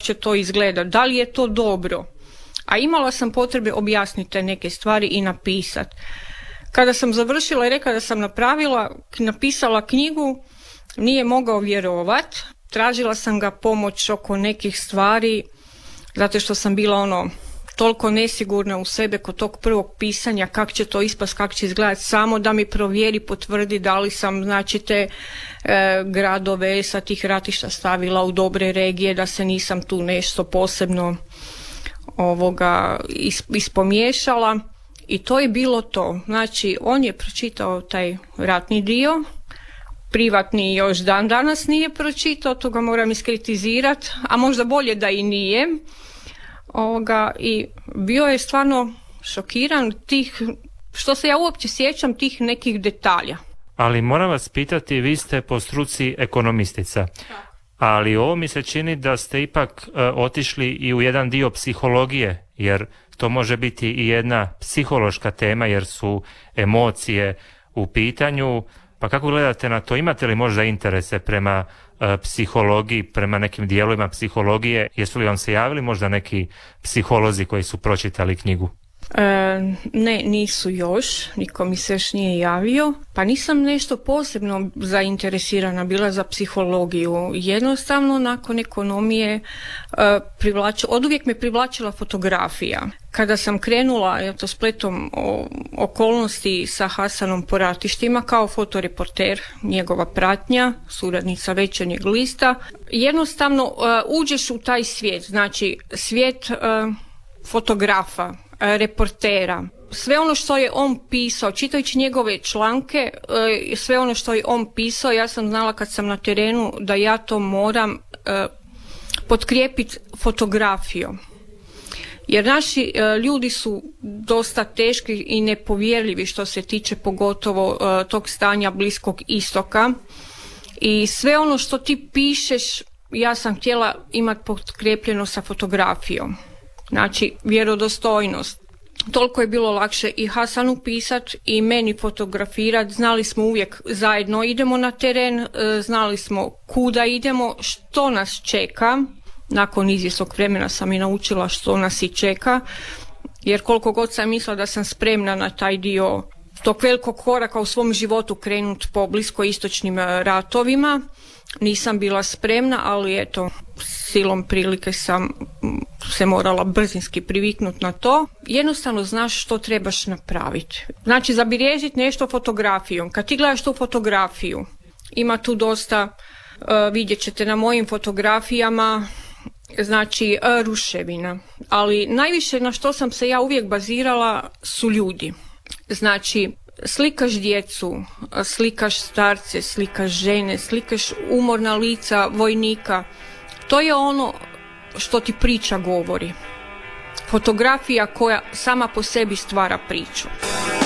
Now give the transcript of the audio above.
će to izgledati, da li je to dobro. A imala sam potrebe objasniti neke stvari i napisati. Kada sam završila i rekla da sam napisala knjigu, nije mogao vjerovati. Tražila sam ga pomoć oko nekih stvari, zato što sam bila toliko nesigurna u sebe kod tog prvog pisanja, kako će to ispast, kako će izgledati, samo da mi provjeri, potvrdi da li sam, znači, te gradove sa tih ratišta stavila u dobre regije, da se nisam tu nešto posebno ispomiješala. I to je bilo to. Znači, on je pročitao taj ratni dio, privatni još dan danas nije pročitao, to ga moram iskritizirati, a možda bolje da i nije. I bio je stvarno šokiran što se ja uopće sjećam tih nekih detalja. Ali moram vas pitati, vi ste po struci ekonomistica, ali ovo mi se čini da ste ipak otišli i u jedan dio psihologije, jer to može biti i jedna psihološka tema, jer su emocije u pitanju. Pa kako gledate na to? Imate li možda interese prema psihologiji, prema nekim dijelovima psihologije? Jesu li vam se javili možda neki psiholozi koji su pročitali knjigu? Ne, nisu još, niko mi se još nije javio, pa nisam nešto posebno zainteresirana bila za psihologiju. Jednostavno nakon ekonomije oduvijek me privlačila fotografija. Kada sam krenula spletom okolnosti sa Hasanom po ratištima kao fotoreporter, njegova pratnja, suradnica Večernjeg lista, jednostavno uđeš u taj svijet, znači svijet fotografa, reportera. Sve ono što je on pisao, čitajući njegove članke, sve ono što je on pisao, ja sam znala kad sam na terenu da ja to moram potkrijepiti fotografijom. Jer naši ljudi su dosta teški i nepovjerljivi što se tiče pogotovo tog stanja Bliskog istoka. I sve ono što ti pišeš, ja sam htjela imati potkrijepljeno sa fotografijom. Znači, vjerodostojnost. Toliko je bilo lakše i Hasanu pisat i meni fotografirat. Znali smo uvijek zajedno idemo na teren, znali smo kuda idemo, što nas čeka. Nakon izvjesnog vremena sam i naučila što nas i čeka, jer koliko god sam mislila da sam spremna na taj dio tog velikog koraka u svom životu krenut po bliskoistočnim ratovima, nisam bila spremna, ali eto, silom prilike sam se morala brzinski priviknuti na to. Jednostavno znaš što trebaš napraviti. Znači, zabilježiti nešto fotografijom. Kad ti gledaš tu fotografiju, ima tu dosta, vidjet ćete na mojim fotografijama, znači ruševina. Ali najviše na što sam se ja uvijek bazirala su ljudi. Znači, slikaš djecu, slikaš starce, slikaš žene, slikaš umorna lica vojnika. To je ono što ti priča govori. Fotografija koja sama po sebi stvara priču.